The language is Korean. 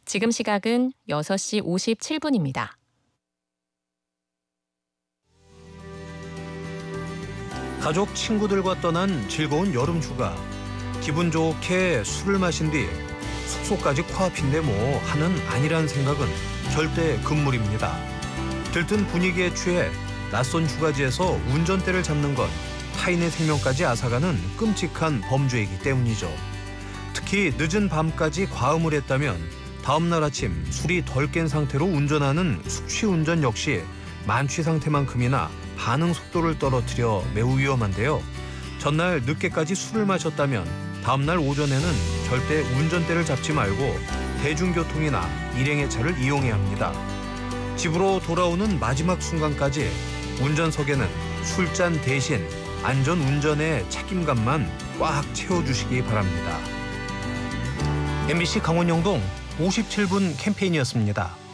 지금 시각은 6시 57분입니다. 가족, 친구들과 떠난 즐거운 여름 휴가. 기분 좋게 술을 마신 뒤 숙소까지 코앞인데 뭐 하는 아니란 생각은 절대 금물입니다. 들뜬 분위기에 취해 낯선 휴가지에서 운전대를 잡는 건 타인의 생명까지 앗아가는 끔찍한 범죄이기 때문이죠. 특히 늦은 밤까지 과음을 했다면 다음 날 아침 술이 덜 깬 상태로 운전하는 숙취운전 역시 만취 상태만큼이나 반응 속도를 떨어뜨려 매우 위험한데요. 전날 늦게까지 술을 마셨다면 다음 날 오전에는 절대 운전대를 잡지 말고 대중교통이나 일행의 차를 이용해야 합니다. 집으로 돌아오는 마지막 순간까지 운전석에는 술잔 대신 안전운전의 책임감만 꽉 채워주시기 바랍니다. MBC 강원영동 57분 캠페인이었습니다.